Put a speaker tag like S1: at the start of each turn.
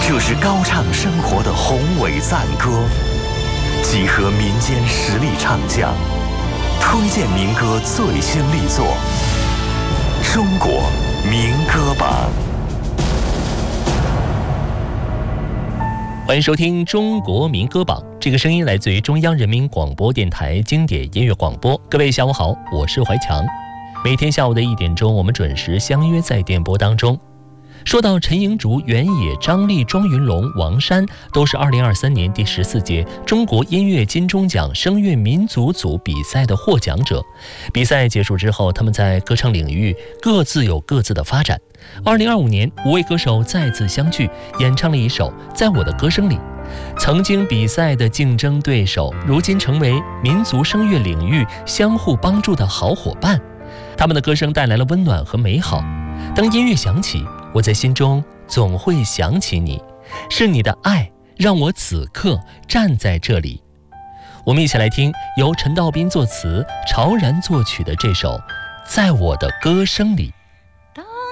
S1: 这是高唱生活的宏伟赞歌，集合民间实力唱将，推荐民歌最新力作《中国民歌榜》。
S2: 欢迎收听《中国民歌榜》，这个声音来自于中央人民广播电台经典音乐广播。各位下午好，我是怀强。每天下午的1点钟，我们准时相约在电波当中。说到陈莹竹、原野、张丽、庄云龙、王珊，都是2023年第14届中国音乐金钟奖声乐民族组比赛的获奖者。比赛结束之后，他们在歌唱领域各自有各自的发展。2025年，5位歌手再次相聚，演唱了一首《在我的歌声里》。曾经比赛的竞争对手，如今成为民族声乐领域相互帮助的好伙伴。他们的歌声带来了温暖和美好。当音乐响起，我在心中总会想起你，是你的爱让我此刻站在这里。我们一起来听由陈道斌作词、曹然作曲的这首《在我的歌声里》。